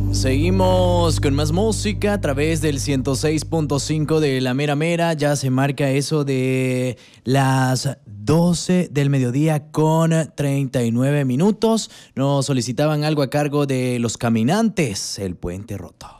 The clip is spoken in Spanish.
Seguimos con más música a través del 106.5 de La Mera Mera. Ya se marca eso de las 12 del mediodía con 39 minutos. Nos solicitaban algo a cargo de Los Caminantes, El Puente Roto.